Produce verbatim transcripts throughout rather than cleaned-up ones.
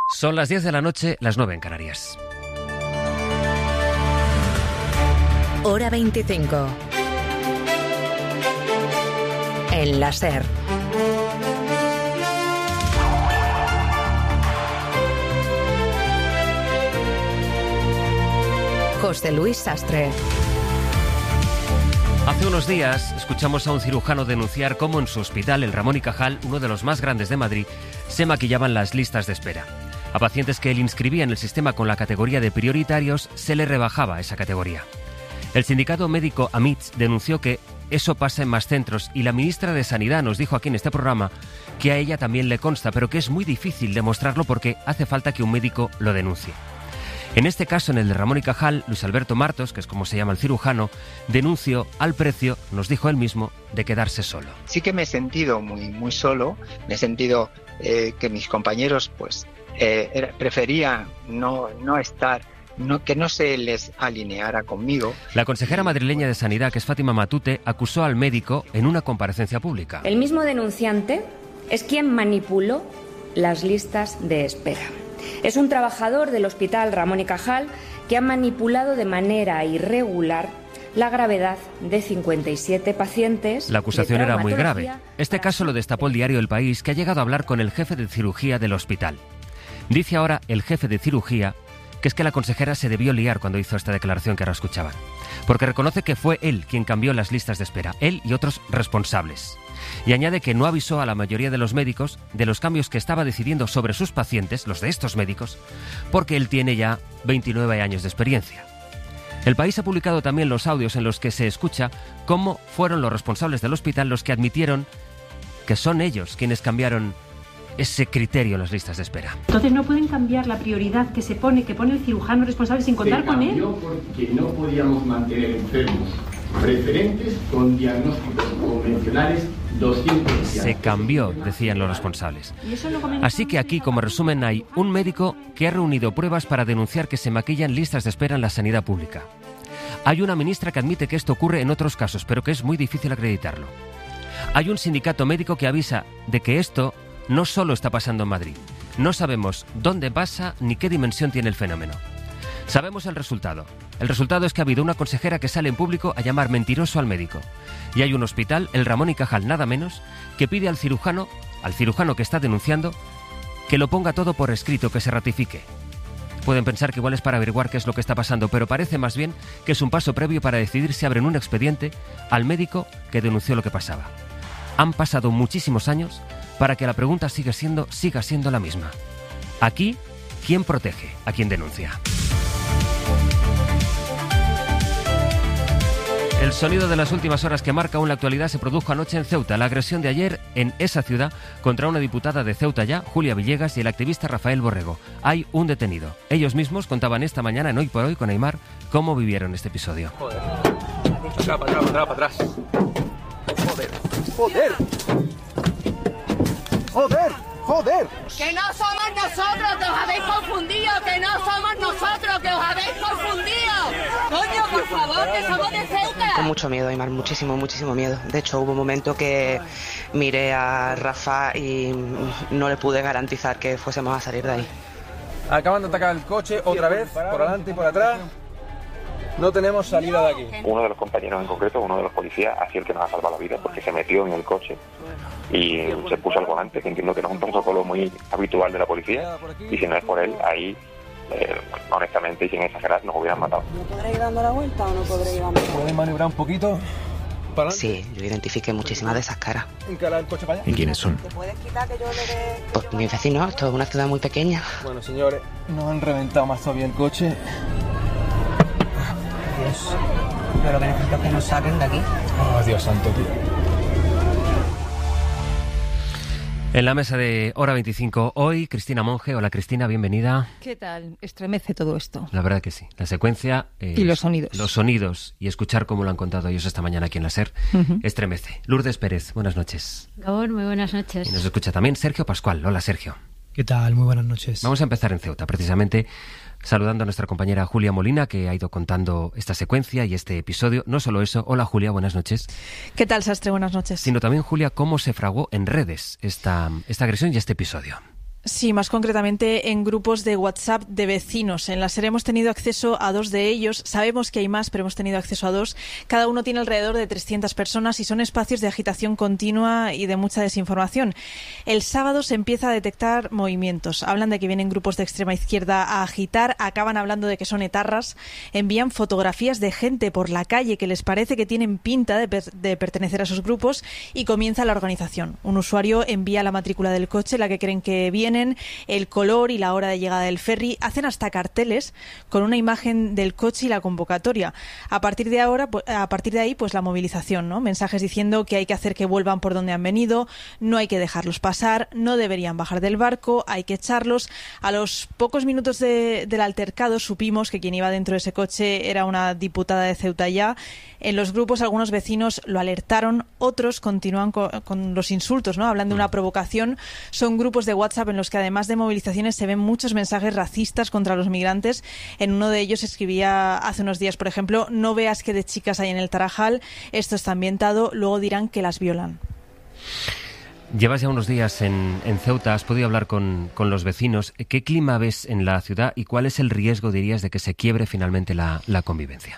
Son las diez de la noche, las nueve en Canarias. Hora veinticinco. En la SER. José Luis Sastre. Hace unos días escuchamos a un cirujano denunciar cómo en su hospital, el Ramón y Cajal, uno de los más grandes de Madrid, se maquillaban las listas de espera. A pacientes que él inscribía en el sistema con la categoría de prioritarios, se le rebajaba esa categoría. El sindicato médico AMITS denunció que eso pasa en más centros y la ministra de Sanidad nos dijo aquí en este programa que a ella también le consta, pero que es muy difícil demostrarlo porque hace falta que un médico lo denuncie. En este caso, en el de Ramón y Cajal, Luis Alberto Martos, que es como se llama el cirujano, denunció al precio, nos dijo él mismo, de quedarse solo. Sí que me he sentido muy, muy solo, me he sentido eh, que mis compañeros pues eh, preferían no, no estar, no, que no se les alineara conmigo. La consejera madrileña de Sanidad, que es Fátima Matute, acusó al médico en una comparecencia pública. El mismo denunciante es quien manipuló las listas de espera. Es un trabajador del Hospital Ramón y Cajal que ha manipulado de manera irregular la gravedad de cincuenta y siete pacientes. La acusación era muy grave. Este caso lo destapó el diario El País, que ha llegado a hablar con el jefe de cirugía del hospital. Dice ahora el jefe de cirugía que es que la consejera se debió liar cuando hizo esta declaración que ahora escuchaban, porque reconoce que fue él quien cambió las listas de espera, él y otros responsables. Y añade que no avisó a la mayoría de los médicos de los cambios que estaba decidiendo sobre sus pacientes, los de estos médicos, porque él tiene ya veintinueve años de experiencia. El País ha publicado también los audios en los que se escucha cómo fueron los responsables del hospital los que admitieron que son ellos quienes cambiaron ese criterio en las listas de espera. Entonces no pueden cambiar la prioridad que se pone, que pone el cirujano responsable sin contar con él. Se cambió porque no podíamos mantener enfermos preferentes con diagnósticos convencionales doscientos. Se cambió, decían los responsables. Así que aquí, como resumen, hay un médico que ha reunido pruebas para denunciar que se maquillan listas de espera en la sanidad pública. Hay una ministra que admite que esto ocurre en otros casos, pero que es muy difícil acreditarlo. Hay un sindicato médico que avisa de que esto no solo está pasando en Madrid. No sabemos dónde pasa ni qué dimensión tiene el fenómeno. Sabemos el resultado. El resultado es que ha habido una consejera que sale en público a llamar mentiroso al médico. Y hay un hospital, el Ramón y Cajal nada menos, que pide al cirujano, al cirujano que está denunciando, que lo ponga todo por escrito, que se ratifique. Pueden pensar que igual es para averiguar qué es lo que está pasando, pero parece más bien que es un paso previo para decidir si abren un expediente al médico que denunció lo que pasaba. Han pasado muchísimos años para que la pregunta siga siendo, siga siendo la misma. Aquí, ¿quién protege a quien denuncia? El sonido de las últimas horas que marca aún la actualidad se produjo anoche en Ceuta. La agresión de ayer en esa ciudad contra una diputada de Ceuta ya, Julia Villegas, y el activista Rafael Borrego. Hay un detenido. Ellos mismos contaban esta mañana en Hoy por Hoy con Aymar cómo vivieron este episodio. Joder. Atrás, para atrás, para atrás, para atrás. Joder. Joder. Joder. Joder. Que no somos nosotros, que os habéis confundido, que no somos nosotros, que os habéis confundido. Coño, por favor, que somos de Ceuta. Con mucho miedo, Aymar, muchísimo, muchísimo miedo. De hecho, hubo un momento que miré a Rafa y no le pude garantizar que fuésemos a salir de ahí. Acaban de atacar el coche otra vez, por adelante y por atrás. No tenemos salida de aquí. Uno de los compañeros en concreto, uno de los policías, ha sido el que nos ha salvado la vida porque se metió en el coche y se puso al volante, que entiendo que no es un protocolo muy habitual de la policía, y si no es por él, ahí, eh, honestamente y sin exagerar, nos hubieran matado. ¿No podré ir dando la vuelta o no podré ir dando la vuelta? ¿Pueden maniobrar un poquito? ¿Para sí, yo identifiqué muchísimas de esas caras. ¿Encarar el coche para allá? ¿Y quiénes son? ¿Te puedes quitar que yo le dé...? Pues mis vecinos, esto es una ciudad muy pequeña. Bueno, señores, nos han reventado más todavía el coche. Dios, pero que necesito que nos saquen de aquí. Oh, Dios santo, tío. En la mesa de Hora veinticinco, hoy, Cristina Monge. Hola, Cristina, bienvenida. ¿Qué tal? Estremece todo esto. La verdad que sí. La secuencia... Eh, y los sonidos. Los sonidos y escuchar cómo lo han contado ellos esta mañana aquí en la SER, uh-huh. Estremece. Lourdes Pérez, buenas noches. Gabón, muy buenas noches. Y nos escucha también Sergio Pascual. Hola, Sergio. ¿Qué tal? Muy buenas noches. Vamos a empezar en Ceuta, precisamente saludando a nuestra compañera Julia Molina, que ha ido contando esta secuencia y este episodio. No solo eso. Hola, Julia, buenas noches. ¿Qué tal, Sastre? Buenas noches. Sino también, Julia, cómo se fraguó en redes esta, esta agresión y este episodio. Sí, más concretamente en grupos de WhatsApp de vecinos. En la SER hemos tenido acceso a dos de ellos. Sabemos que hay más, pero hemos tenido acceso a dos. Cada uno tiene alrededor de trescientas personas y son espacios de agitación continua y de mucha desinformación. El sábado se empieza a detectar movimientos. Hablan de que vienen grupos de extrema izquierda a agitar, acaban hablando de que son etarras, envían fotografías de gente por la calle que les parece que tienen pinta de, per- de pertenecer a esos grupos y comienza la organización. Un usuario envía la matrícula del coche, la que creen que viene, el color y la hora de llegada del ferry, hacen hasta carteles con una imagen del coche y la convocatoria. A partir de ahora, a partir de ahí, pues la movilización, ¿no? Mensajes diciendo que hay que hacer que vuelvan por donde han venido, no hay que dejarlos pasar, no deberían bajar del barco, hay que echarlos. A los pocos minutos de, del altercado supimos que quien iba dentro de ese coche era una diputada de Ceuta ya. En los grupos algunos vecinos lo alertaron, otros continúan con, con los insultos, ¿no? Hablan de una provocación. Son grupos de WhatsApp en los que además de movilizaciones se ven muchos mensajes racistas contra los migrantes. En uno de ellos escribía hace unos días, por ejemplo, no veas que de chicas hay en el Tarajal, esto está ambientado, luego dirán que las violan. Llevas ya unos días en, en Ceuta, has podido hablar con, con los vecinos. ¿Qué clima ves en la ciudad y cuál es el riesgo, dirías, de que se quiebre finalmente la, la convivencia?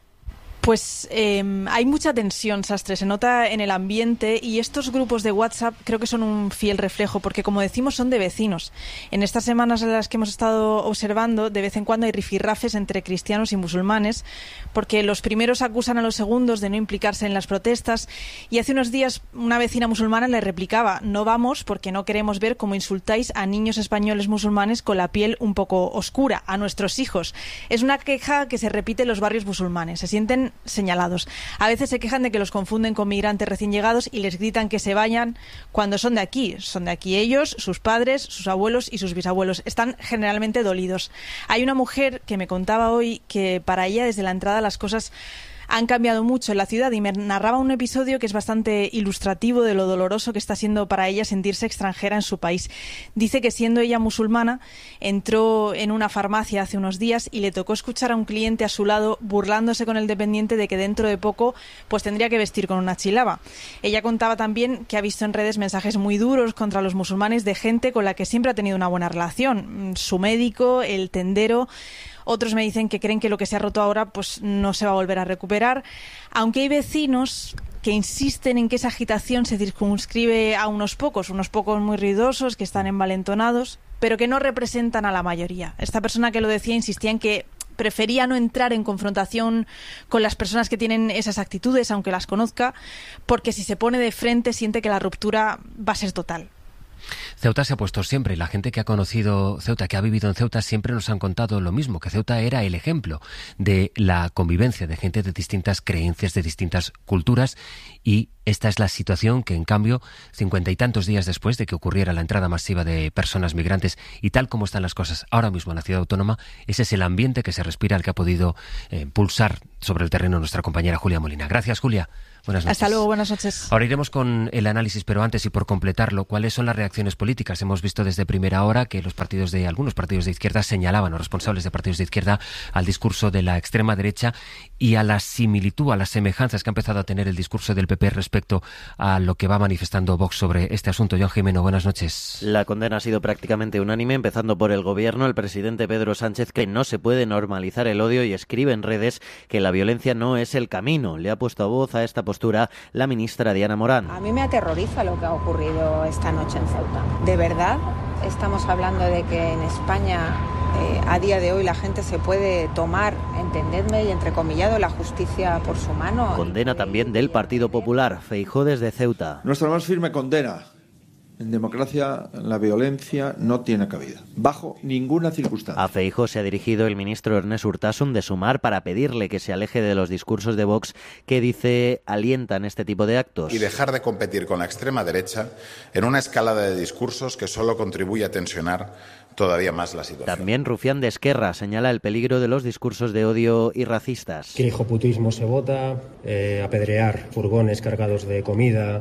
Pues eh, hay mucha tensión, Sastre, se nota en el ambiente y estos grupos de WhatsApp creo que son un fiel reflejo porque, como decimos, son de vecinos. En estas semanas en las que hemos estado observando, de vez en cuando hay rifirrafes entre cristianos y musulmanes porque los primeros acusan a los segundos de no implicarse en las protestas y hace unos días una vecina musulmana le replicaba: no vamos porque no queremos ver cómo insultáis a niños españoles musulmanes con la piel un poco oscura, a nuestros hijos. Es una queja que se repite en los barrios musulmanes, se sienten señalados. A veces se quejan de que los confunden con migrantes recién llegados y les gritan que se vayan cuando son de aquí. Son de aquí ellos, sus padres, sus abuelos y sus bisabuelos. Están generalmente dolidos. Hay una mujer que me contaba hoy que para ella desde la entrada las cosas han cambiado mucho en la ciudad y me narraba un episodio que es bastante ilustrativo de lo doloroso que está siendo para ella sentirse extranjera en su país. Dice que siendo ella musulmana, entró en una farmacia hace unos días y le tocó escuchar a un cliente a su lado burlándose con el dependiente de que dentro de poco pues tendría que vestir con una chilaba. Ella contaba también que ha visto en redes mensajes muy duros contra los musulmanes de gente con la que siempre ha tenido una buena relación. Su médico, el tendero. Otros me dicen que creen que lo que se ha roto ahora pues no se va a volver a recuperar, aunque hay vecinos que insisten en que esa agitación se circunscribe a unos pocos, unos pocos muy ruidosos que están envalentonados, pero que no representan a la mayoría. Esta persona que lo decía insistía en que prefería no entrar en confrontación con las personas que tienen esas actitudes, aunque las conozca, porque si se pone de frente siente que la ruptura va a ser total. Ceuta se ha puesto siempre, la gente que ha conocido Ceuta, que ha vivido en Ceuta, siempre nos han contado lo mismo, que Ceuta era el ejemplo de la convivencia de gente de distintas creencias, de distintas culturas, y esta es la situación que, en cambio, cincuenta y tantos días después de que ocurriera la entrada masiva de personas migrantes y tal como están las cosas ahora mismo en la ciudad autónoma, ese es el ambiente que se respira, el que ha podido eh, pulsar sobre el terreno nuestra compañera Julia Molina. Gracias, Julia. Buenas noches. Hasta luego, buenas noches. Ahora iremos con el análisis, pero antes y por completarlo, ¿cuáles son las reacciones políticas? Hemos visto desde primera hora que los partidos de algunos partidos de izquierda señalaban, los responsables de partidos de izquierda, al discurso de la extrema derecha y a la similitud, a las semejanzas que ha empezado a tener el discurso del P P respecto a lo que va manifestando Vox sobre este asunto. John Jimeno, buenas noches. La condena ha sido prácticamente unánime, empezando por el gobierno. El presidente Pedro Sánchez que no se puede normalizar el odio y escribe en redes que la violencia no es el camino. Le ha puesto a voz a esta postura la ministra Diana Morán. A mí me aterroriza lo que ha ocurrido esta noche en Ceuta. ¿De verdad estamos hablando de que en España eh, a día de hoy la gente se puede tomar, entendedme y entrecomillado, la justicia por su mano? Condena también del Partido Popular. Feijóo desde Ceuta. Nuestra más firme condena. En democracia la violencia no tiene cabida, bajo ninguna circunstancia. A Feijóo se ha dirigido el ministro Ernest Urtasun de Sumar para pedirle que se aleje de los discursos de Vox que, dice, alientan este tipo de actos. Y dejar de competir con la extrema derecha en una escalada de discursos que solo contribuye a tensionar todavía más la situación. También Rufián de Esquerra señala el peligro de los discursos de odio y racistas. Que el hijoputismo se vota, eh, apedrear furgones cargados de comida,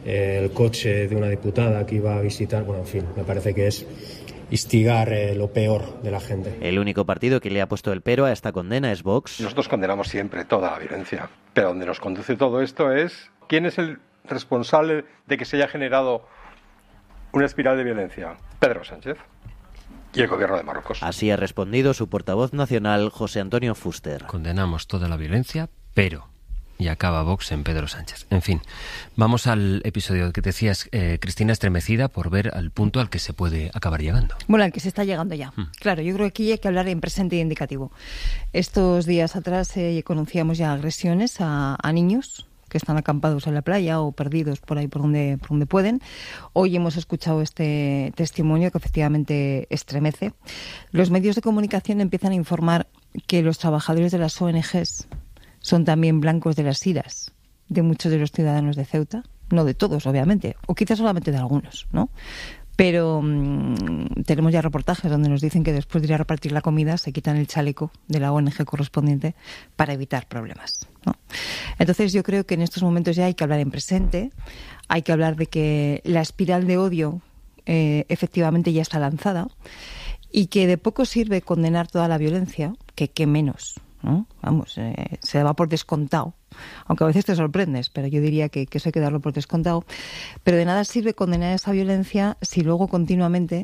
el coche de una diputada que iba a visitar, bueno, en fin, me parece que es instigar eh, lo peor de la gente. El único partido que le ha puesto el pero a esta condena es Vox. Nosotros condenamos siempre toda la violencia, pero donde nos conduce todo esto es quién es el responsable de que se haya generado una espiral de violencia. Pedro Sánchez y el gobierno de Marruecos. Así ha respondido su portavoz nacional, José Antonio Fuster. Condenamos toda la violencia, pero... Y acaba Vox en Pedro Sánchez. En fin, vamos al episodio que decías, eh, Cristina, estremecida por ver al punto al que se puede acabar llegando. Bueno, al que se está llegando ya. Hmm. Claro, yo creo que aquí hay que hablar en presente y indicativo. Estos días atrás eh, conocíamos ya agresiones a, a niños que están acampados en la playa o perdidos por ahí por donde, por donde pueden. Hoy hemos escuchado este testimonio que efectivamente estremece. Los medios de comunicación empiezan a informar que los trabajadores de las O N Ges son también blancos de las iras de muchos de los ciudadanos de Ceuta, no de todos, obviamente, o quizás solamente de algunos, ¿no? Pero mmm, tenemos ya reportajes donde nos dicen que después de ir a repartir la comida se quitan el chaleco de la O N Ge correspondiente para evitar problemas, ¿no? Entonces yo creo que en estos momentos ya hay que hablar en presente, hay que hablar de que la espiral de odio eh, efectivamente ya está lanzada y que de poco sirve condenar toda la violencia, que qué menos, ¿no? Vamos, eh, se va por descontado, aunque a veces te sorprendes, pero yo diría que, que eso hay que darlo por descontado. Pero de nada sirve condenar esa violencia si luego continuamente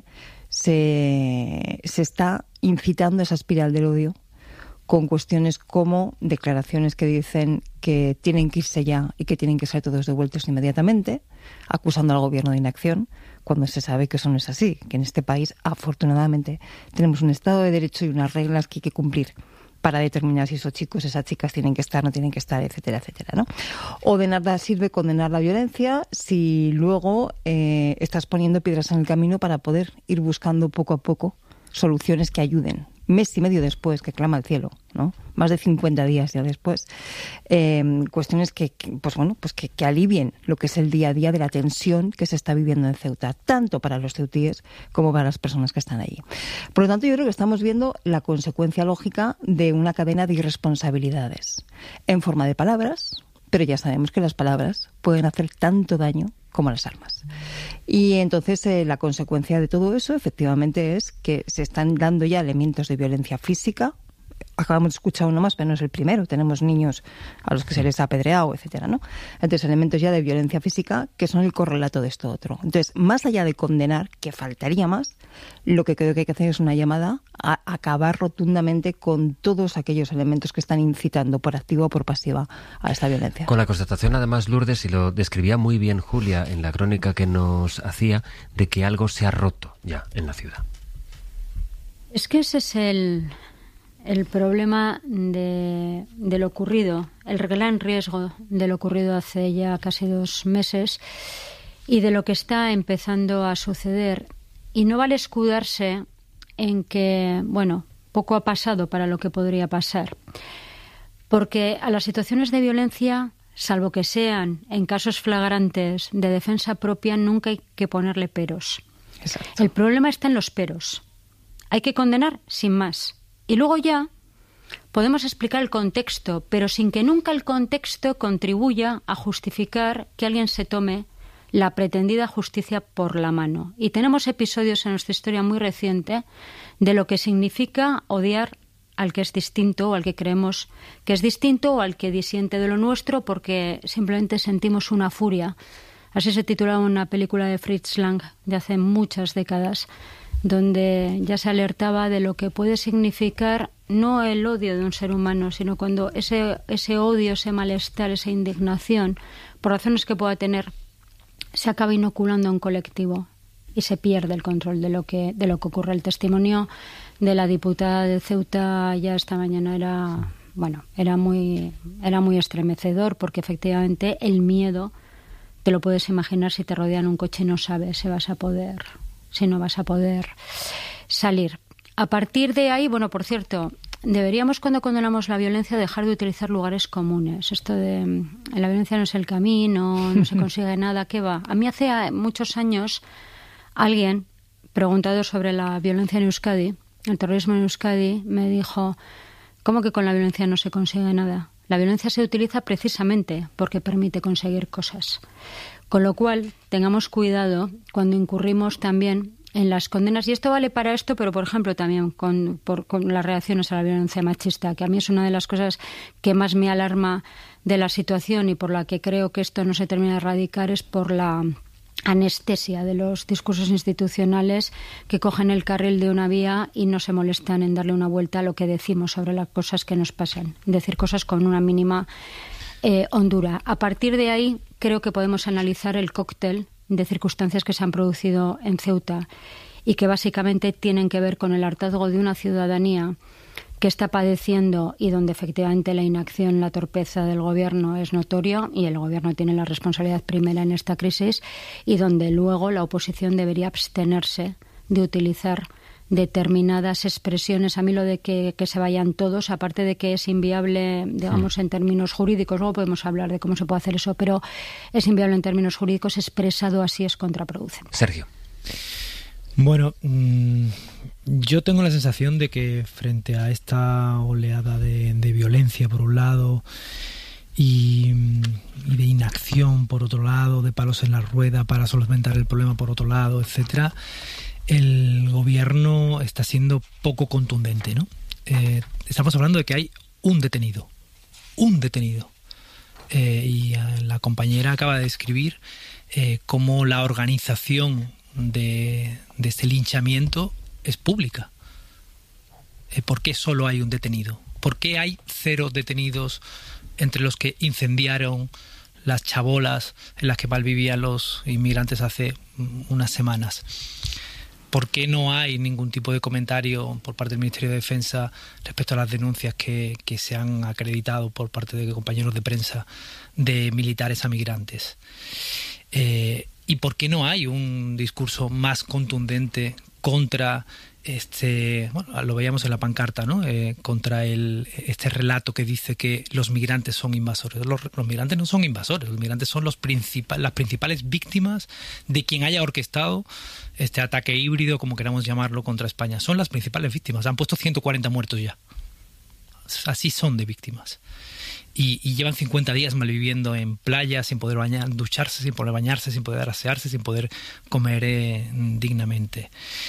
se, se está incitando esa espiral del odio con cuestiones como declaraciones que dicen que tienen que irse ya y que tienen que ser todos devueltos inmediatamente, acusando al gobierno de inacción, cuando se sabe que eso no es así, que en este país, afortunadamente, tenemos un Estado de Derecho y unas reglas que hay que cumplir para determinar si esos chicos, esas chicas tienen que estar, no tienen que estar, etcétera, etcétera, ¿no? O de nada sirve condenar la violencia si luego eh, estás poniendo piedras en el camino para poder ir buscando poco a poco soluciones que ayuden. Mes y medio después, que clama al cielo, ¿no? Más de cincuenta días ya después. Eh, cuestiones que, que, pues bueno, pues que, que alivien lo que es el día a día de la tensión que se está viviendo en Ceuta, tanto para los ceutíes como para las personas que están allí. Por lo tanto, yo creo que estamos viendo la consecuencia lógica de una cadena de irresponsabilidades en forma de palabras, pero ya sabemos que las palabras pueden hacer tanto daño como las armas. Y entonces eh, la consecuencia de todo eso efectivamente es que se están dando ya elementos de violencia física. Acabamos de escuchar uno más, pero no es el primero. Tenemos niños a los que se les ha apedreado, etcétera, ¿no? Entonces, elementos ya de violencia física que son el correlato de esto otro. Entonces, más allá de condenar, que faltaría más, lo que creo que hay que hacer es una llamada a acabar rotundamente con todos aquellos elementos que están incitando por activa o por pasiva a esta violencia. Con la constatación, además, Lourdes, y lo describía muy bien Julia en la crónica que nos hacía, de que algo se ha roto ya en la ciudad. Es que ese es el... El problema de, de lo ocurrido, el gran riesgo de lo ocurrido hace ya casi dos meses y de lo que está empezando a suceder. Y no vale escudarse en que, bueno, poco ha pasado para lo que podría pasar. Porque a las situaciones de violencia, salvo que sean en casos flagrantes de defensa propia, nunca hay que ponerle peros. Exacto. El problema está en los peros. Hay que condenar sin más. Y luego ya podemos explicar el contexto, pero sin que nunca el contexto contribuya a justificar que alguien se tome la pretendida justicia por la mano. Y tenemos episodios en nuestra historia muy reciente de lo que significa odiar al que es distinto o al que creemos que es distinto o al que disiente de lo nuestro porque simplemente sentimos una furia. Así se titulaba una película de Fritz Lang de hace muchas décadas, donde ya se alertaba de lo que puede significar no el odio de un ser humano, sino cuando ese, ese odio, ese malestar, esa indignación, por razones que pueda tener, se acaba inoculando a un colectivo y se pierde el control de lo que, de lo que ocurre. El testimonio de la diputada de Ceuta ya esta mañana era, bueno, era muy, era muy estremecedor porque efectivamente el miedo te lo puedes imaginar si te rodean un coche y no sabes si vas a poder... si no vas a poder salir. A partir de ahí, bueno, por cierto, deberíamos cuando condenamos la violencia dejar de utilizar lugares comunes. Esto de la violencia no es el camino, no se consigue nada, ¿qué va? A mí hace muchos años alguien, preguntado sobre la violencia en Euskadi, el terrorismo en Euskadi, me dijo, ¿cómo que con la violencia no se consigue nada? La violencia se utiliza precisamente porque permite conseguir cosas. Con lo cual, tengamos cuidado cuando incurrimos también en las condenas. Y esto vale para esto, pero, por ejemplo, también con, por, con las reacciones a la violencia machista, que a mí es una de las cosas que más me alarma de la situación y por la que creo que esto no se termina de erradicar, es por la anestesia de los discursos institucionales que cogen el carril de una vía y no se molestan en darle una vuelta a lo que decimos sobre las cosas que nos pasan. Decir cosas con una mínima eh, hondura. A partir de ahí, creo que podemos analizar el cóctel de circunstancias que se han producido en Ceuta y que básicamente tienen que ver con el hartazgo de una ciudadanía que está padeciendo y donde efectivamente la inacción, la torpeza del gobierno es notorio y el gobierno tiene la responsabilidad primera en esta crisis, y donde luego la oposición debería abstenerse de utilizar determinadas expresiones. A mí lo de que, que se vayan todos, aparte de que es inviable, digamos, en términos jurídicos, luego podemos hablar de cómo se puede hacer eso, pero es inviable en términos jurídicos, expresado así es contraproducente. Sergio. Bueno, mmm, yo tengo la sensación de que frente a esta oleada de, de violencia por un lado y, y de inacción por otro lado, de palos en la rueda para solventar el problema por otro lado, etcétera, el gobierno está siendo poco contundente, ¿no? Eh, estamos hablando de que hay un detenido, un detenido. Eh, y eh, la compañera acaba de describir eh, cómo la organización de, de este linchamiento es pública. Eh, ¿Por qué solo hay un detenido? ¿Por qué hay cero detenidos entre los que incendiaron las chabolas en las que malvivían los inmigrantes hace unas semanas? ¿Por qué no hay ningún tipo de comentario por parte del Ministerio de Defensa respecto a las denuncias que, que se han acreditado por parte de compañeros de prensa de militares a migrantes? Eh, ¿Y por qué no hay un discurso más contundente contra este, bueno, lo veíamos en la pancarta, ¿no? Eh, contra el, este relato que dice que los migrantes son invasores? Los, los migrantes no son invasores, los migrantes son los principal, las principales víctimas de quien haya orquestado este ataque híbrido, como queramos llamarlo, contra España. Son las principales víctimas. Han puesto ciento cuarenta muertos ya. Así son de víctimas. Y, y llevan cincuenta días malviviendo en playas, sin poder bañar, ducharse, sin poder bañarse, sin poder asearse, sin poder comer eh, dignamente.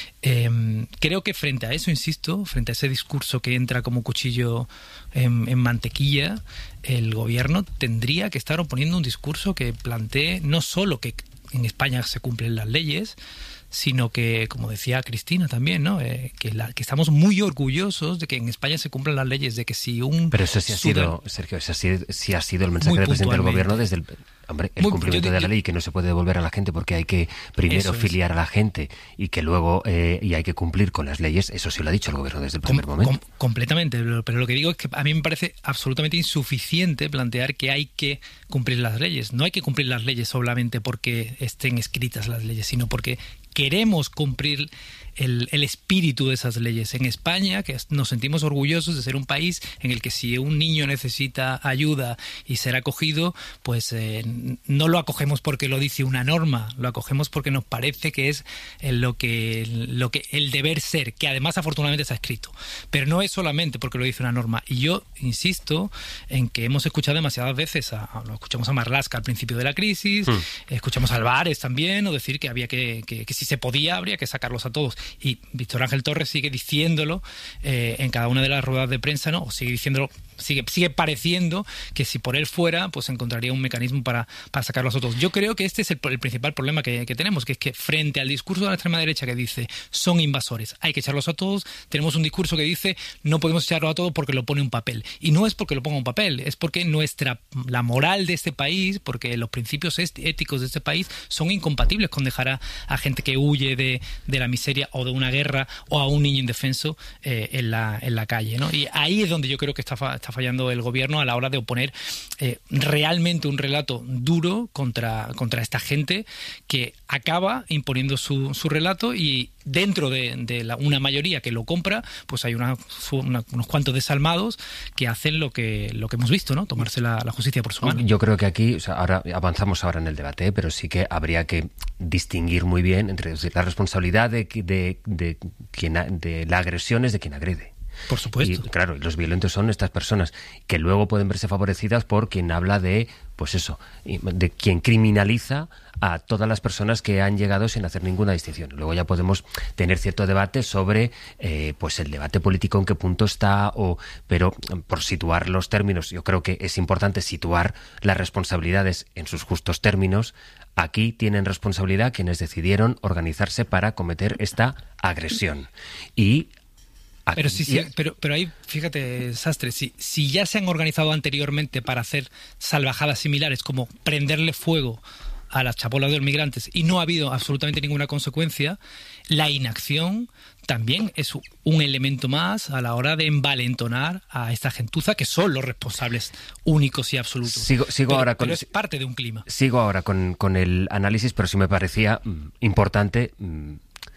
Eh, creo que frente a eso, insisto, frente a ese discurso que entra como cuchillo en, en mantequilla, el gobierno tendría que estar oponiendo un discurso que plantee no solo que en España se cumplen las leyes, sino que, como decía Cristina también, ¿no? Eh, que, la, que estamos muy orgullosos de que en España se cumplan las leyes, de que si un... Pero eso sí ha sido, Sergio, ese sí, sí ha sido el mensaje del presidente del gobierno desde el... Hombre, el muy, cumplimiento yo, de la ley, que no se puede devolver a la gente porque hay que primero filiar a la gente y que luego eh, y hay que cumplir con las leyes. Eso sí lo ha dicho el gobierno desde el primer com, momento. Com, completamente, pero lo que digo es que a mí me parece absolutamente insuficiente plantear que hay que cumplir las leyes. No hay que cumplir las leyes solamente porque estén escritas las leyes, sino porque queremos cumplir el, el espíritu de esas leyes. En España, que nos sentimos orgullosos de ser un país en el que si un niño necesita ayuda y ser acogido, pues eh, no lo acogemos porque lo dice una norma, lo acogemos porque nos parece que es lo que, lo que el deber ser, que además afortunadamente está escrito. Pero no es solamente porque lo dice una norma. Y yo insisto en que hemos escuchado demasiadas veces, a, a, lo escuchamos a Marlaska al principio de la crisis, mm. escuchamos a Álvarez también, o decir que había que, que, que si se podía habría que sacarlos a todos. Y Víctor Ángel Torres sigue diciéndolo eh, en cada una de las ruedas de prensa, ¿no? O sigue diciéndolo, sigue, sigue pareciendo que si por él fuera, pues encontraría un mecanismo para, para sacarlos a todos. Yo creo que este es el, el principal problema que, que tenemos, que es que frente al discurso de la extrema derecha que dice son invasores, hay que echarlos a todos, tenemos un discurso que dice no podemos echarlos a todos porque lo pone un papel. Y no es porque lo ponga un papel, es porque nuestra la moral de este país, porque los principios éticos de este país son incompatibles con dejar a, a gente que huye de, de la miseria o de una guerra o a un niño indefenso eh, en, la, en la calle, ¿no? Y ahí es donde yo creo que está, fa, está fallando el gobierno a la hora de oponer eh, realmente un relato duro contra, contra esta gente que acaba imponiendo su, su relato, y dentro de, de la, una mayoría que lo compra, pues hay una, una, unos cuantos desalmados que hacen lo que lo que hemos visto, ¿no? Tomarse la, la justicia por su mano. Yo creo que aquí, o sea, ahora avanzamos ahora en el debate, pero sí que habría que distinguir muy bien entre la responsabilidad de, de, de, quien, de la agresión es de quien agrede. Por supuesto. Y claro, los violentos son estas personas que luego pueden verse favorecidas por quien habla de pues eso, de quien criminaliza a todas las personas que han llegado sin hacer ninguna distinción. Luego ya podemos tener cierto debate sobre eh, pues el debate político en qué punto está, o pero por situar los términos, yo creo que es importante situar las responsabilidades en sus justos términos. Aquí tienen responsabilidad quienes decidieron organizarse para cometer esta agresión. Y aquí, Pero sí, sí, pero, pero ahí, fíjate, Sastre, si, si ya se han organizado anteriormente para hacer salvajadas similares, como prenderle fuego a las chapolas de los migrantes, y no ha habido absolutamente ninguna consecuencia, la inacción también es un elemento más a la hora de envalentonar a esta gentuza, que son los responsables únicos y absolutos. Sigo, sigo pero, ahora con, pero es parte de un clima. Sigo ahora con, con el análisis, pero sí me parecía mm, importante mm,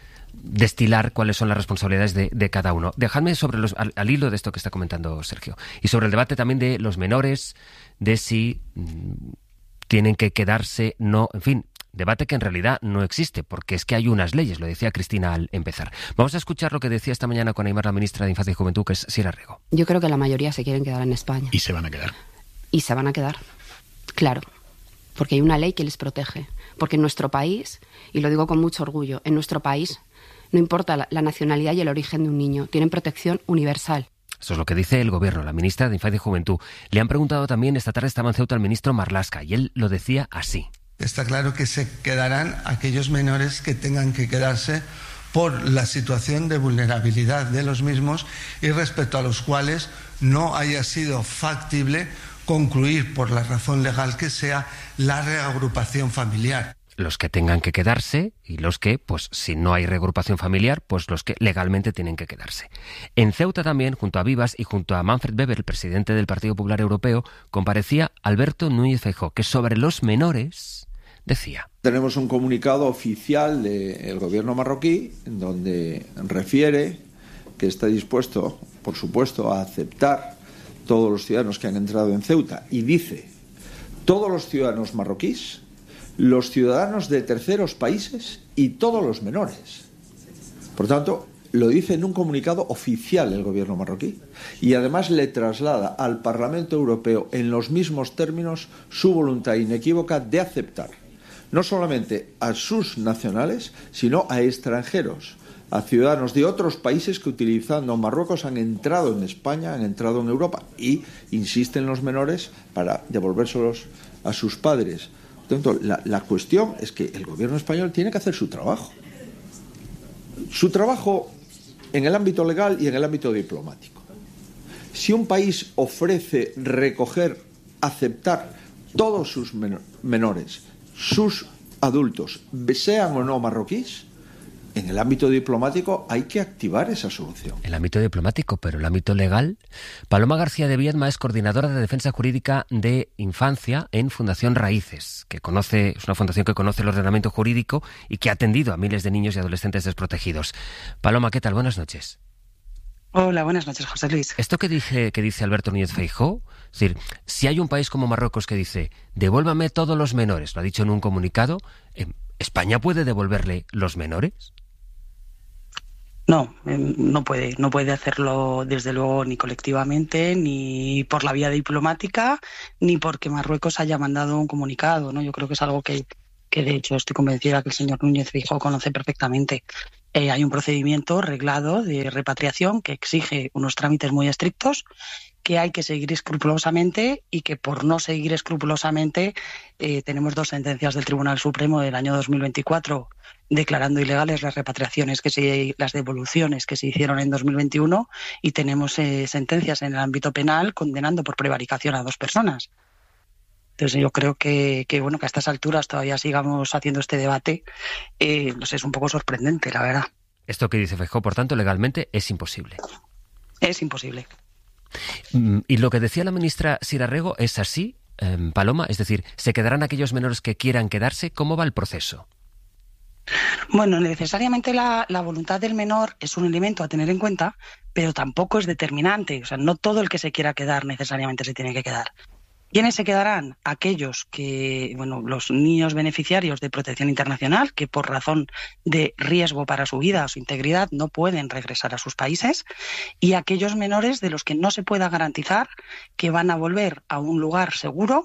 destilar cuáles son las responsabilidades de, de cada uno. Dejadme sobre los, al, al hilo de esto que está comentando Sergio, y sobre el debate también de los menores, de si mm, tienen que quedarse, no, en fin, debate que en realidad no existe, porque es que hay unas leyes, lo decía Cristina al empezar. Vamos a escuchar lo que decía esta mañana con Aimar la ministra de Infancia y Juventud, que es Sira Rego. Yo creo que la mayoría se quieren quedar en España. ¿Y se van a quedar? Y se van a quedar, claro, porque hay una ley que les protege, porque en nuestro país, y lo digo con mucho orgullo, en nuestro país no importa la, la nacionalidad y el origen de un niño, tienen protección universal. Eso es lo que dice el Gobierno, la ministra de Infancia y Juventud. Le han preguntado también, esta tarde estaba en Ceuta el ministro Marlaska, y él lo decía así. Está claro que se quedarán aquellos menores que tengan que quedarse por la situación de vulnerabilidad de los mismos y respecto a los cuales no haya sido factible concluir, por la razón legal que sea, la reagrupación familiar. Los que tengan que quedarse y los que, pues si no hay reagrupación familiar, pues los que legalmente tienen que quedarse. En Ceuta también, junto a Vivas y junto a Manfred Weber, el presidente del Partido Popular Europeo, comparecía Alberto Núñez Feijóo, que sobre los menores decía. Tenemos un comunicado oficial del gobierno marroquí en donde refiere que está dispuesto, por supuesto, a aceptar todos los ciudadanos que han entrado en Ceuta, y dice, todos los ciudadanos marroquíes, los ciudadanos de terceros países y todos los menores. Por tanto, lo dice en un comunicado oficial el gobierno marroquí, y además le traslada al Parlamento Europeo en los mismos términos su voluntad inequívoca de aceptar no solamente a sus nacionales, sino a extranjeros, a ciudadanos de otros países que, utilizando Marruecos, han entrado en España, han entrado en Europa, y insisten los menores para devolvérselos a sus padres. Por tanto, la, la cuestión es que el gobierno español tiene que hacer su trabajo. Su trabajo en el ámbito legal y en el ámbito diplomático. Si un país ofrece recoger, aceptar todos sus menores, sus adultos, sean o no marroquíes, en el ámbito diplomático hay que activar esa solución. El ámbito diplomático, pero el ámbito legal. Paloma García de Viedma es coordinadora de Defensa Jurídica de Infancia en Fundación Raíces, que conoce, es una fundación que conoce el ordenamiento jurídico y que ha atendido a miles de niños y adolescentes desprotegidos. Paloma, ¿qué tal? Buenas noches. Hola, buenas noches, José Luis. Esto que dice, que dice Alberto Núñez Feijóo, es decir, si hay un país como Marruecos que dice, devuélvame todos los menores, lo ha dicho en un comunicado, ¿España puede devolverle los menores? No, no puede, no puede hacerlo desde luego ni colectivamente, ni por la vía diplomática, ni porque Marruecos haya mandado un comunicado, ¿no? Yo creo que es algo que, que de hecho estoy convencida que el señor Núñez Feijóo conoce perfectamente. Eh, hay un procedimiento reglado de repatriación que exige unos trámites muy estrictos que hay que seguir escrupulosamente, y que por no seguir escrupulosamente eh, tenemos dos sentencias del Tribunal Supremo del año dos mil veinticuatro declarando ilegales las repatriaciones, que se, las devoluciones que se hicieron en dos mil veintiuno, y tenemos eh, sentencias en el ámbito penal condenando por prevaricación a dos personas. Entonces yo creo que, que bueno que a estas alturas todavía sigamos haciendo este debate, eh, no sé, es un poco sorprendente, la verdad. Esto que dice Feijóo, por tanto, legalmente es imposible. Es imposible. Y lo que decía la ministra Sira Rego es así, eh, Paloma, es decir, ¿se quedarán aquellos menores que quieran quedarse? ¿Cómo va el proceso? Bueno, necesariamente la, la voluntad del menor es un elemento a tener en cuenta, pero tampoco es determinante. O sea, no todo el que se quiera quedar necesariamente se tiene que quedar. ¿Quiénes se quedarán? Aquellos que, bueno, los niños beneficiarios de protección internacional, que por razón de riesgo para su vida o su integridad no pueden regresar a sus países, y aquellos menores de los que no se pueda garantizar que van a volver a un lugar seguro,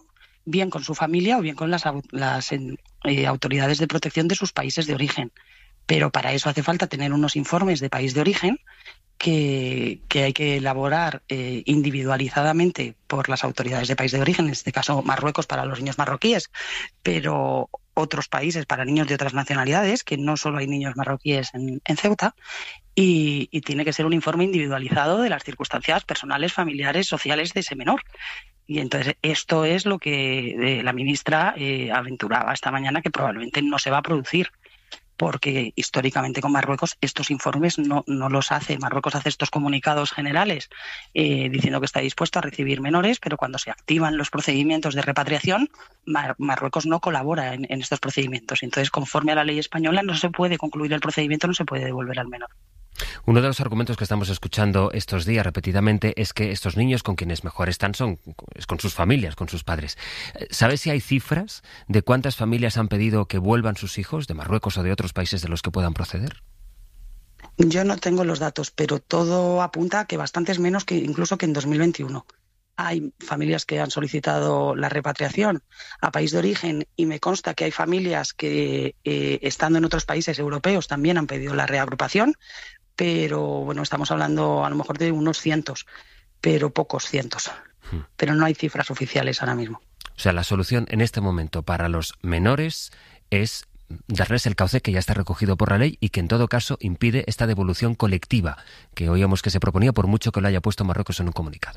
bien con su familia o bien con las, las eh, autoridades de protección de sus países de origen. Pero para eso hace falta tener unos informes de país de origen que, que hay que elaborar eh, individualizadamente por las autoridades de país de origen, en este caso Marruecos para los niños marroquíes, pero otros países para niños de otras nacionalidades, que no solo hay niños marroquíes en, en Ceuta, y, y tiene que ser un informe individualizado de las circunstancias personales, familiares, sociales de ese menor. Y entonces esto es lo que eh, la ministra eh, aventuraba esta mañana, que probablemente no se va a producir, porque históricamente con Marruecos estos informes no, no los hace. Marruecos hace estos comunicados generales eh, diciendo que está dispuesto a recibir menores, pero cuando se activan los procedimientos de repatriación, Mar- Marruecos no colabora en, en estos procedimientos. Entonces, conforme a la ley española, no se puede concluir el procedimiento, no se puede devolver al menor. Uno de los argumentos que estamos escuchando estos días repetidamente es que estos niños con quienes mejor están son es con sus familias, con sus padres. ¿Sabes si hay cifras de cuántas familias han pedido que vuelvan sus hijos de Marruecos o de otros países de los que puedan proceder? Yo no tengo los datos, pero todo apunta a que bastantes menos que incluso que en dos mil veintiuno. Hay familias que han solicitado la repatriación a país de origen y me consta que hay familias que, eh, estando en otros países europeos, también han pedido la reagrupación, pero bueno, estamos hablando a lo mejor de unos cientos, pero pocos cientos. Hmm. Pero no hay cifras oficiales ahora mismo. O sea, la solución en este momento para los menores es darles el cauce que ya está recogido por la ley y que en todo caso impide esta devolución colectiva que oíamos que se proponía, por mucho que lo haya puesto Marruecos en un comunicado.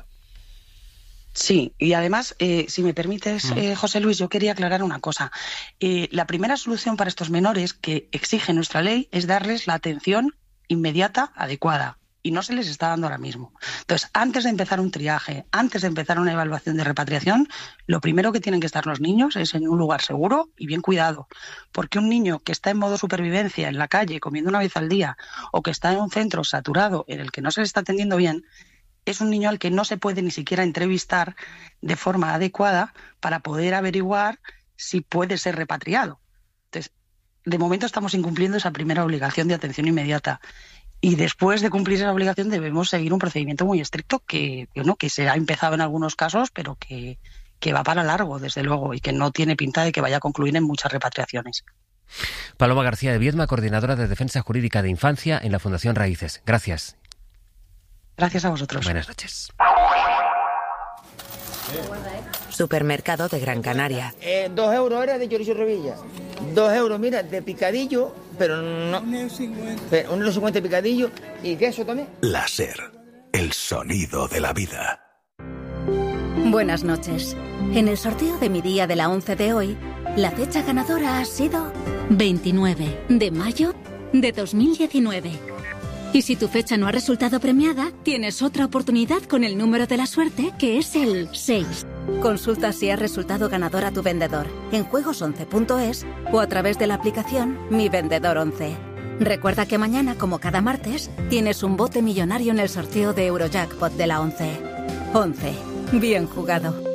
Sí, y además, eh, si me permites, eh, José Luis, yo quería aclarar una cosa. Eh, la primera solución para estos menores que exige nuestra ley es darles la atención inmediata, adecuada, y no se les está dando ahora mismo. Entonces, antes de empezar un triaje, antes de empezar una evaluación de repatriación, lo primero que tienen que estar los niños es en un lugar seguro y bien cuidado, porque un niño que está en modo supervivencia en la calle, comiendo una vez al día, o que está en un centro saturado en el que no se le está atendiendo bien, es un niño al que no se puede ni siquiera entrevistar de forma adecuada para poder averiguar si puede ser repatriado. Entonces, de momento estamos incumpliendo esa primera obligación de atención inmediata. Y después de cumplir esa obligación debemos seguir un procedimiento muy estricto que, que, ¿no? que se ha empezado en algunos casos, pero que, que va para largo, desde luego, y que no tiene pinta de que vaya a concluir en muchas repatriaciones. Paloma García de Viedma, coordinadora de Defensa Jurídica de Infancia en la Fundación Raíces. Gracias. Gracias a vosotros. Buenas noches. Supermercado de Gran Canaria. Eh, dos euros era de chorizo revilla. Dos euros, mira, de picadillo, pero no... Un euro cincuenta. Un euro cincuenta de picadillo y queso también. La SER, el sonido de la vida. Buenas noches. En el sorteo de mi día de la once de hoy, la fecha ganadora ha sido veintinueve de mayo de dos mil diecinueve. Y si tu fecha no ha resultado premiada, tienes otra oportunidad con el número de la suerte, que es el seis. Consulta si ha resultado ganador a tu vendedor en juegos once punto es o a través de la aplicación Mi Vendedor once. Recuerda que mañana, como cada martes, tienes un bote millonario en el sorteo de Eurojackpot de la once. once. Bien jugado.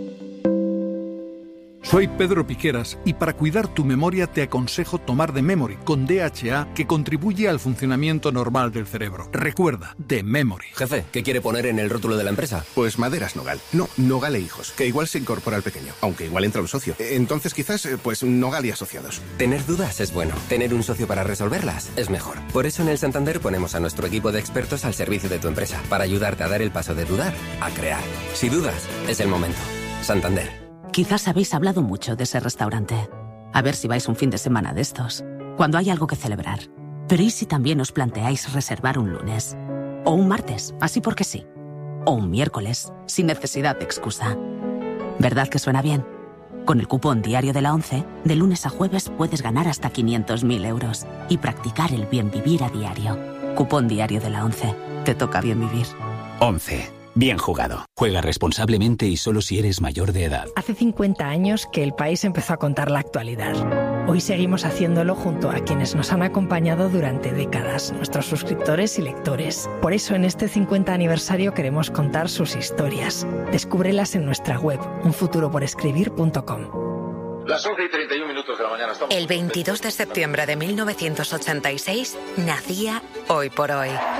Soy Pedro Piqueras y para cuidar tu memoria te aconsejo tomar The Memory con D H A, que contribuye al funcionamiento normal del cerebro. Recuerda, The Memory. Jefe, ¿qué quiere poner en el rótulo de la empresa? Pues Maderas Nogal. No, Nogal e Hijos, que igual se incorpora al pequeño, aunque igual entra un socio. Entonces quizás, pues Nogal y Asociados. Tener dudas es bueno. Tener un socio para resolverlas es mejor. Por eso en el Santander ponemos a nuestro equipo de expertos al servicio de tu empresa, para ayudarte a dar el paso de dudar a crear. Si dudas, es el momento. Santander. Quizás habéis hablado mucho de ese restaurante. A ver si vais un fin de semana de estos, cuando hay algo que celebrar. Pero ¿y si también os planteáis reservar un lunes? O un martes, así porque sí. O un miércoles, sin necesidad de excusa. ¿Verdad que suena bien? Con el cupón diario de la ONCE, de lunes a jueves puedes ganar hasta quinientos mil euros y practicar el bien vivir a diario. Cupón diario de la ONCE. Te toca bien vivir. ONCE. Bien jugado. Juega responsablemente y solo si eres mayor de edad. Hace cincuenta años que El País empezó a contar la actualidad. Hoy seguimos haciéndolo junto a quienes nos han acompañado durante décadas, nuestros suscriptores y lectores. Por eso en este cincuenta aniversario queremos contar sus historias. Descúbrelas en nuestra web, un futuro por escribir punto com. Las once y treinta y un minutos de la mañana. Estamos... El veintidós de septiembre de mil novecientos ochenta y seis nacía Hoy por Hoy.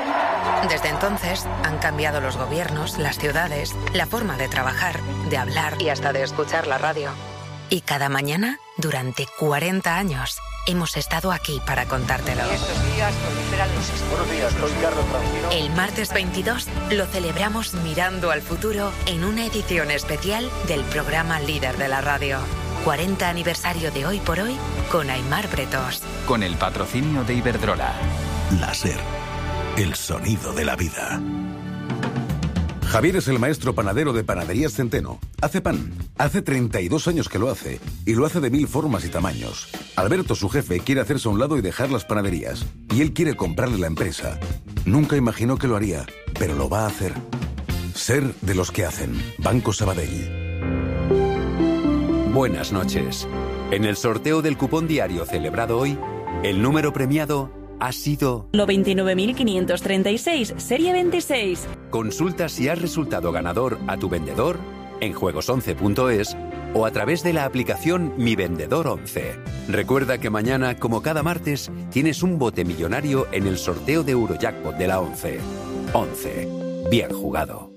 Desde entonces han cambiado los gobiernos, las ciudades, la forma de trabajar, de hablar y hasta de escuchar la radio. Y cada mañana, durante cuarenta años, hemos estado aquí para contártelo. Estos días proliferan los estudios. Buenos días, soy Carlos Francino. El martes veintidós lo celebramos mirando al futuro en una edición especial del programa líder de la radio. cuarenta aniversario de Hoy por Hoy con Aimar Bretos. Con el patrocinio de Iberdrola. La SER, el sonido de la vida. Javier es el maestro panadero de Panaderías Centeno. Hace pan. Hace treinta y dos años que lo hace. Y lo hace de mil formas y tamaños. Alberto, su jefe, quiere hacerse a un lado y dejar las panaderías. Y él quiere comprarle la empresa. Nunca imaginó que lo haría, pero lo va a hacer. Ser de los que hacen. Banco Sabadell. Buenas noches. En el sorteo del cupón diario celebrado hoy, el número premiado ha sido Lo veintinueve mil quinientos treinta y seis, serie veintiséis. Consulta si has resultado ganador a tu vendedor en juegos once punto es o a través de la aplicación Mi Vendedor once. Recuerda que mañana, como cada martes, tienes un bote millonario en el sorteo de Eurojackpot de la once. once. Bien jugado.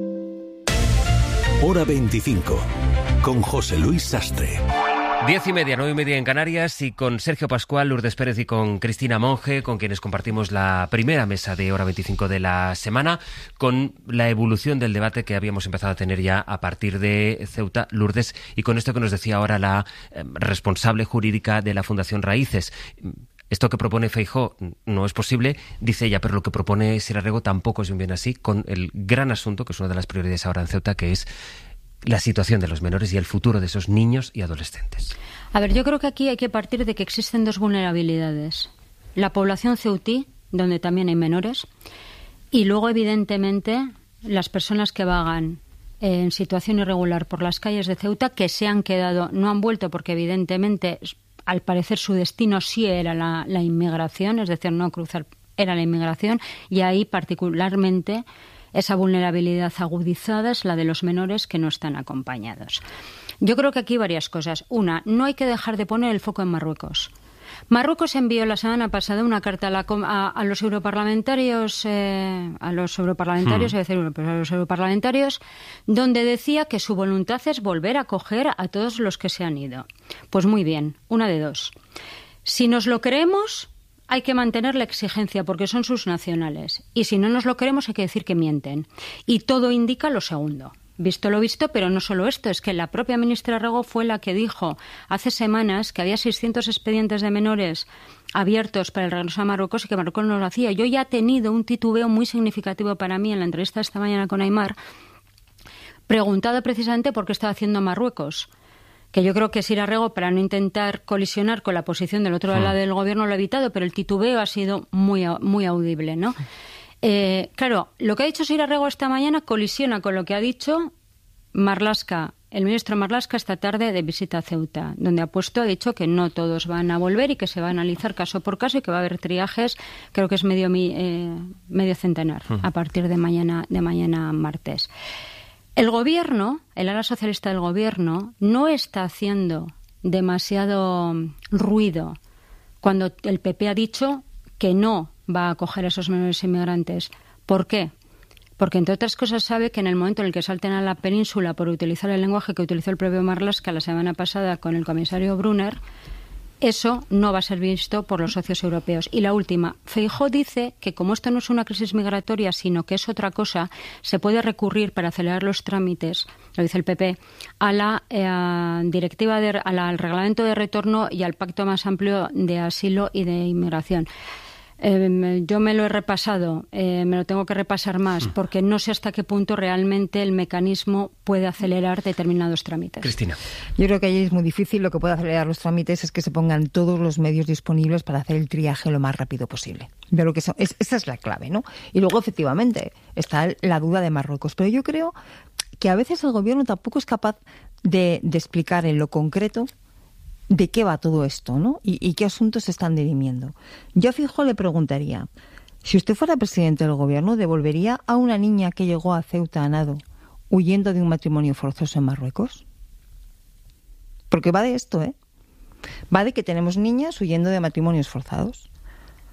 Hora veinticinco. Con José Luis Sastre. Diez y media, nueve y media en Canarias, y con Sergio Pascual, Lourdes Pérez y con Cristina Monge, con quienes compartimos la primera mesa de Hora veinticinco de la semana, con la evolución del debate que habíamos empezado a tener ya a partir de Ceuta, Lourdes, y con esto que nos decía ahora la eh, responsable jurídica de la Fundación Raíces. Esto que propone Feijóo no es posible, dice ella, pero lo que propone Sierra Rego tampoco es bien, bien así, con el gran asunto, que es una de las prioridades ahora en Ceuta, que es la situación de los menores y el futuro de esos niños y adolescentes. A ver, yo creo que aquí hay que partir de que existen dos vulnerabilidades. La población ceutí, donde también hay menores, y luego, evidentemente, las personas que vagan en situación irregular por las calles de Ceuta, que se han quedado, no han vuelto porque, evidentemente, al parecer su destino sí era la, la inmigración, es decir, no cruzar, era la inmigración, y ahí particularmente esa vulnerabilidad agudizada es la de los menores que no están acompañados. Yo creo que aquí hay varias cosas. Una, no hay que dejar de poner el foco en Marruecos. Marruecos envió la semana pasada una carta a, la, a, a los europarlamentarios, eh, a los europarlamentarios, hmm. es decir, a los europarlamentarios, donde decía que su voluntad es volver a acoger a todos los que se han ido. Pues muy bien, una de dos. Si nos lo creemos, hay que mantener la exigencia porque son sus nacionales. Y si no nos lo queremos, hay que decir que mienten. Y todo indica lo segundo. Visto lo visto, pero no solo esto, es que la propia ministra Rego fue la que dijo hace semanas que había seiscientos expedientes de menores abiertos para el regreso a Marruecos y que Marruecos no lo hacía. Yo ya he tenido un titubeo muy significativo para mí en la entrevista esta mañana con Aimar, preguntado precisamente por qué estaba haciendo Marruecos. Que yo creo que Sierra Rego, para no intentar colisionar con la posición del otro lado del gobierno, lo ha evitado, pero el titubeo ha sido muy, muy audible, ¿no? Eh, claro, lo que ha dicho Sierra Rego esta mañana colisiona con lo que ha dicho Marlaska, el ministro Marlaska, esta tarde de visita a Ceuta, donde ha puesto, ha dicho que no todos van a volver y que se va a analizar caso por caso y que va a haber triajes, creo que es medio, eh, medio centenar a partir de mañana, de mañana martes. El gobierno, el ala socialista del gobierno, no está haciendo demasiado ruido cuando el P P ha dicho que no va a acoger a esos menores inmigrantes. ¿Por qué? Porque, entre otras cosas, sabe que en el momento en el que salten a la península por utilizar el lenguaje que utilizó el propio Marlaska la semana pasada con el comisario Brunner, eso no va a ser visto por los socios europeos. Y la última, Feijóo dice que como esto no es una crisis migratoria, sino que es otra cosa, se puede recurrir para acelerar los trámites, lo dice el P P, a la eh, directiva, de, a la, al reglamento de retorno y al pacto más amplio de asilo y de inmigración. Eh, yo me lo he repasado, eh, me lo tengo que repasar más, porque no sé hasta qué punto realmente el mecanismo puede acelerar determinados trámites. Cristina. Yo creo que ahí es muy difícil. Lo que puede acelerar los trámites es que se pongan todos los medios disponibles para hacer el triaje lo más rápido posible. Yo creo que eso, es, esa es la clave, ¿no? Y luego, efectivamente, está la duda de Marruecos. Pero yo creo que a veces el gobierno tampoco es capaz de, de explicar en lo concreto de qué va todo esto, ¿no? Y, y qué asuntos se están dirimiendo. Yo a Feijóo le preguntaría, si usted fuera presidente del gobierno, ¿devolvería a una niña que llegó a Ceuta a nado huyendo de un matrimonio forzoso en Marruecos? Porque va de esto, ¿eh? Va de que tenemos niñas huyendo de matrimonios forzados.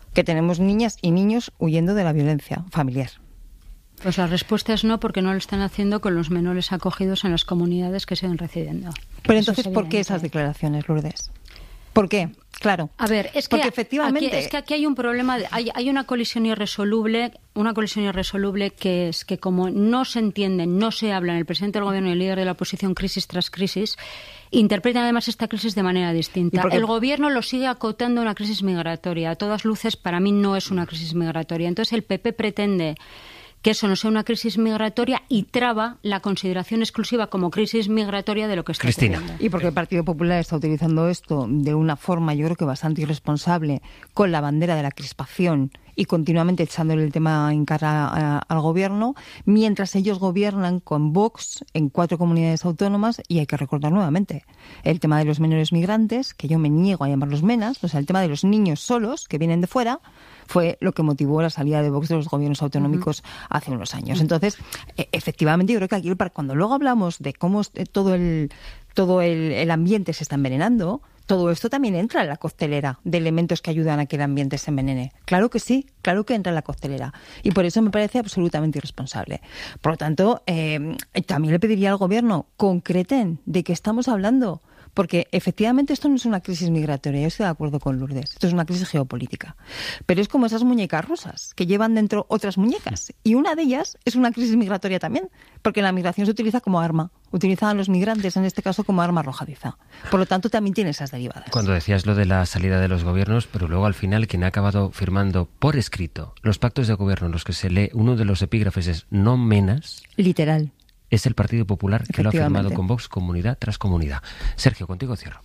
que tenemos niñas y niños huyendo de la violencia familiar. Pues la respuesta es no, porque no lo están haciendo con los menores acogidos en las comunidades que siguen recibiendo. Pero entonces, ¿por qué esas declaraciones, Lourdes? ¿Por qué? Claro. A ver, es que, porque efectivamente... aquí, es que aquí hay un problema, de, hay, hay una colisión irresoluble, una colisión irresoluble que es que como no se entiende, no se habla en el presidente del gobierno y el líder de la oposición crisis tras crisis, interpretan además esta crisis de manera distinta. El gobierno lo sigue acotando a una crisis migratoria. A todas luces, para mí no es una crisis migratoria. Entonces el P P pretende que eso no sea una crisis migratoria y traba la consideración exclusiva como crisis migratoria de lo que está Cristina. ocurriendo. Y porque el Partido Popular está utilizando esto de una forma, yo creo que bastante irresponsable, con la bandera de la crispación y continuamente echándole el tema en cara a, al gobierno, mientras ellos gobiernan con Vox en cuatro comunidades autónomas. Y hay que recordar nuevamente el tema de los menores migrantes, que yo me niego a llamarlos menas, o sea, el tema de los niños solos que vienen de fuera, fue lo que motivó la salida de Vox de los gobiernos autonómicos uh-huh. hace unos años. Entonces, e- efectivamente, yo creo que aquí, cuando luego hablamos de cómo todo el todo el, el ambiente se está envenenando, todo esto también entra en la costelera de elementos que ayudan a que el ambiente se envenene. Claro que sí, claro que entra en la costelera. Y por eso me parece absolutamente irresponsable. Por lo tanto, eh, también le pediría al gobierno, concreten de qué estamos hablando. Porque efectivamente esto no es una crisis migratoria, yo estoy de acuerdo con Lourdes, esto es una crisis geopolítica. Pero es como esas muñecas rusas que llevan dentro otras muñecas. Y una de ellas es una crisis migratoria también, porque la migración se utiliza como arma. Utilizan a los migrantes, en este caso, como arma arrojadiza. Por lo tanto, también tiene esas derivadas. Cuando decías lo de la salida de los gobiernos, pero luego al final quien ha acabado firmando por escrito los pactos de gobierno en los que se lee uno de los epígrafes es no menas. Literal. Es el Partido Popular que lo ha firmado con Vox comunidad tras comunidad. Sergio, contigo cierro.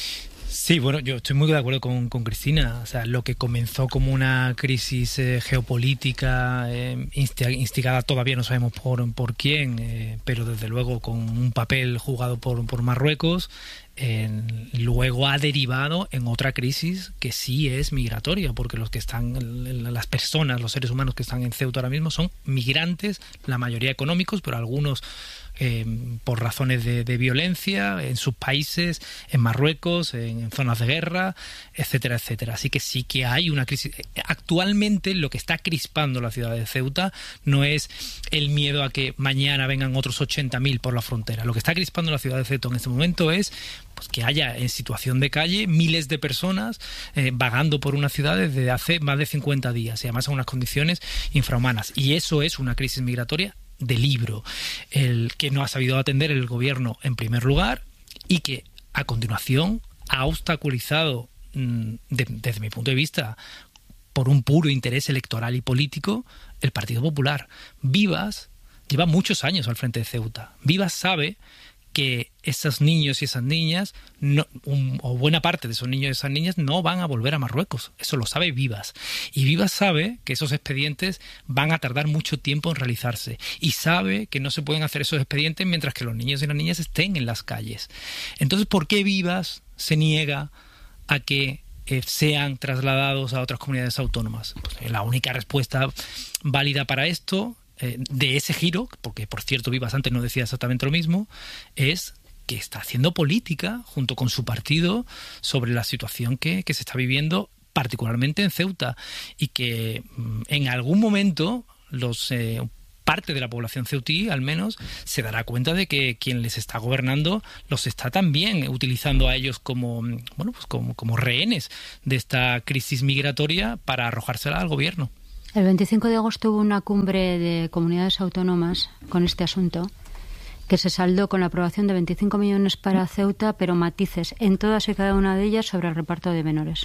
Sí, bueno, yo estoy muy de acuerdo con, con Cristina. O sea, lo que comenzó como una crisis eh, geopolítica eh, instigada todavía no sabemos por, por quién, eh, pero desde luego con un papel jugado por, por Marruecos, eh, luego ha derivado en otra crisis que sí es migratoria, porque los que están, las personas, los seres humanos que están en Ceuta ahora mismo son migrantes, la mayoría económicos, pero algunos Eh, por razones de, de violencia en sus países, en Marruecos, en, en zonas de guerra, etcétera, etcétera. Así que sí que hay una crisis. Actualmente lo que está crispando la ciudad de Ceuta no es el miedo a que mañana vengan otros ochenta mil por la frontera. Lo que está crispando la ciudad de Ceuta en este momento es pues que haya en situación de calle miles de personas eh, vagando por una ciudad desde hace más de cincuenta días y además en unas condiciones infrahumanas. Y eso es una crisis migratoria de libro, el que no ha sabido atender el gobierno en primer lugar y que a continuación ha obstaculizado de, desde mi punto de vista por un puro interés electoral y político el Partido Popular. Vivas lleva muchos años al frente de Ceuta. Vivas sabe que esos niños y esas niñas, no, un, o buena parte de esos niños y esas niñas, no van a volver a Marruecos. Eso lo sabe Vivas. Y Vivas sabe que esos expedientes van a tardar mucho tiempo en realizarse. Y sabe que no se pueden hacer esos expedientes mientras que los niños y las niñas estén en las calles. Entonces, ¿por qué Vivas se niega a que eh, sean trasladados a otras comunidades autónomas? Pues, la única respuesta válida para esto, Eh, de ese giro, porque por cierto Vivas antes no decía exactamente lo mismo, es que está haciendo política junto con su partido sobre la situación que, que se está viviendo particularmente en Ceuta y que mm, en algún momento los eh, parte de la población ceutí al menos se dará cuenta de que quien les está gobernando los está también utilizando a ellos como bueno pues como, como rehenes de esta crisis migratoria para arrojársela al gobierno. El veinticinco de agosto hubo una cumbre de comunidades autónomas con este asunto que se saldó con la aprobación de veinticinco millones para Ceuta, pero matices en todas y cada una de ellas sobre el reparto de menores.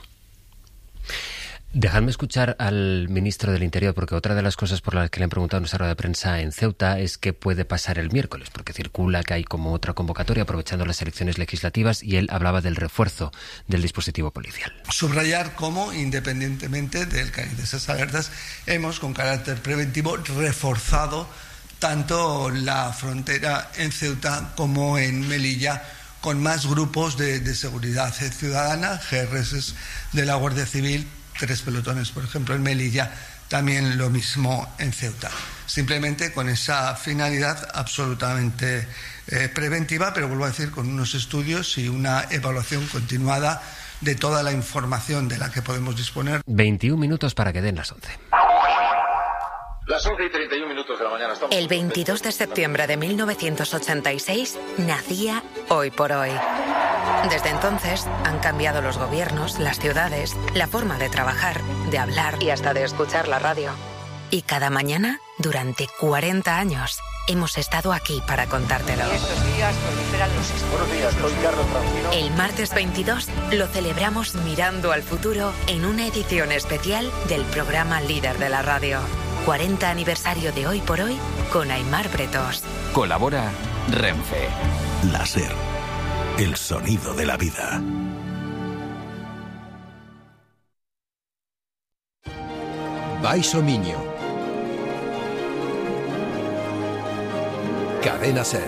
Dejadme escuchar al ministro del Interior, porque otra de las cosas por las que le han preguntado en nuestra rueda de prensa en Ceuta es qué puede pasar el miércoles, porque circula que hay como otra convocatoria aprovechando las elecciones legislativas y él hablaba del refuerzo del dispositivo policial. Subrayar cómo, independientemente del que hay de esas alertas, hemos, con carácter preventivo, reforzado tanto la frontera en Ceuta como en Melilla, con más grupos de, de seguridad ciudadana, G R S de la Guardia Civil, tres pelotones, por ejemplo, en Melilla, también lo mismo en Ceuta. Simplemente con esa finalidad absolutamente eh, preventiva, pero vuelvo a decir, con unos estudios y una evaluación continuada de toda la información de la que podemos disponer. veintiún minutos para que den las once. Las once y treinta y un minutos de la mañana. Estamos El veintidós de septiembre de mil novecientos ochenta y seis nacía Hoy por Hoy. Desde entonces han cambiado los gobiernos, las ciudades, la forma de trabajar, de hablar y hasta de escuchar la radio. Y cada mañana, durante cuarenta años, hemos estado aquí para contártelo. Y estos días proliferan los esporos. Buenos días, soy Carlos Francino. El martes veintidós lo celebramos mirando al futuro en una edición especial del programa líder de la radio. cuarenta aniversario de Hoy por Hoy con Aimar Bretos. Colabora Renfe. La SER. El sonido de la vida. Baixo Miño. Cadena SER.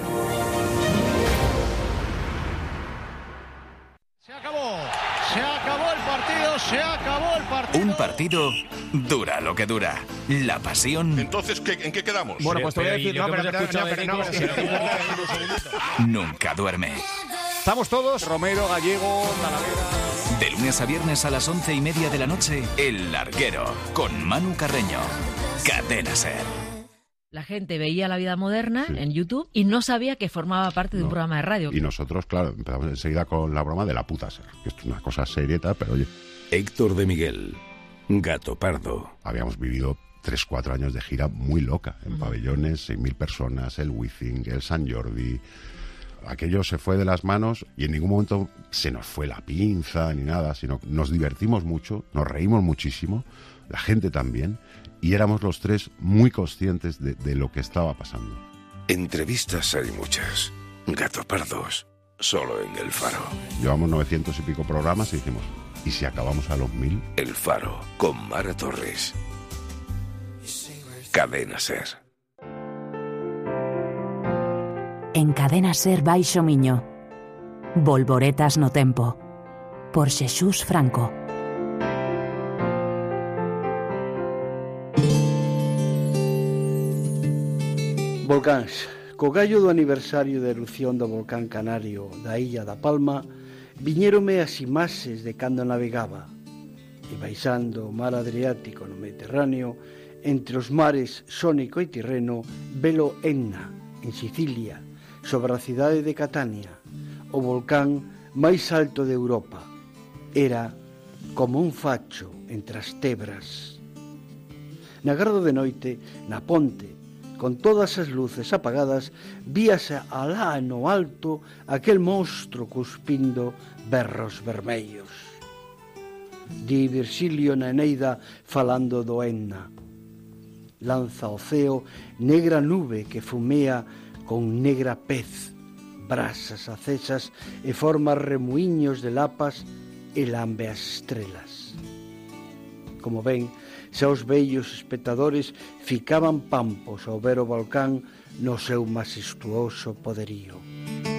Se acabó. Se acabó el partido. Se acabó el partido. Un partido dura lo que dura. La pasión. Entonces, ¿qué, ¿en qué quedamos? Bueno, pues te voy a decir, no, pero, pero, no, pero no, no, nunca duerme. Estamos todos, Romero, Gallego, Talavera. De lunes a viernes a las once y media de la noche, El Larguero, con Manu Carreño. Cadena SER. La gente veía La Vida Moderna sí. en YouTube y no sabía que formaba parte de no. un programa de radio. Y nosotros, claro, empezamos enseguida con la broma de la puta SER, que esto es una cosa serieta, pero oye. Héctor de Miguel, Gato Pardo. Habíamos vivido tres, cuatro años de gira muy loca, en uh-huh. pabellones, seis mil personas, el Wizzing, el San Jordi. Aquello se fue de las manos y en ningún momento se nos fue la pinza ni nada, sino nos divertimos mucho, nos reímos muchísimo, la gente también, y éramos los tres muy conscientes de, de lo que estaba pasando. Entrevistas hay muchas, Gato Pardos, solo en El Faro. Llevamos novecientos y pico programas y dijimos, ¿y si acabamos a los mil? El Faro, con Mara Torres. Cadena SER. En Cadena SER Baixo Miño. Volvoretas no tempo. Por Xesús Franco. Volcáns. Co gallo do aniversario da erupción do volcán canario da Illa da Palma, viñérome as imaxes de cando navegaba, e baixando o mar Adriático no Mediterráneo, entre os mares Xónico e Tirreno, velo Enna, en Sicilia, sobre a cidade de Catania, o volcán máis alto de Europa. Era como un facho entre as tebras. Na garda de noite, na ponte, con todas as luces apagadas, víase alá no alto aquel monstro cuspindo berros vermellos. Di Virxilio na Eneida falando do Enna. Lanza ao ceo negra nube que fumea con negra pez, brasas acesas e forma remuiños de lapas e lambe as estrelas. Como ven, xa os vellos espectadores ficaban pampos ao ver o volcán no seu majestuoso poderío.